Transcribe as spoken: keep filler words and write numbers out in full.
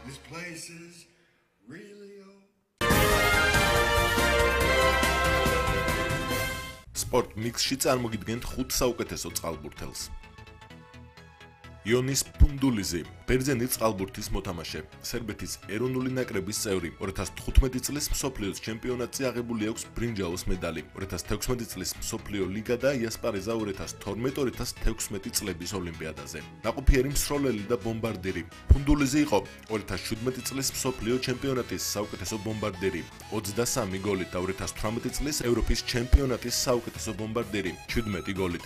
This place is really old. Sport mix-ში წარმოგიდგენთ ხუთ საუკეთესო წყალბურთელს. იონის ფუნდულიზი, ბერძენი წყალბურთის მოთამაშე, სერბეთის ეროვნული ნაკრების წევრი, ორი ათას თხუთმეტი წლის მსოფლიოს ჩემპიონატზე აღებული აქვს ბრინჯაოს მედალი, ორი ათას თექვსმეტი წლის მსოფლიო ლიგა და იასპარეზა ორი ათას თორმეტი ორი ათას თექვსმეტი წლების ოლიმპიადაზე. ნაყოფიერი მსროლელი და ბომბარდირი. ფუნდულიზი იყო ორი ათას შვიდმეტი წლის მსოფლიო ჩემპიონატის საუკეთესო ბომბარდირი, ოცდასამი გოლით და ორი ათას თვრამეტი წლის ევროპის ჩემპიონატის საუკეთესო ბომბარდირი, შვიდმეტი გოლით.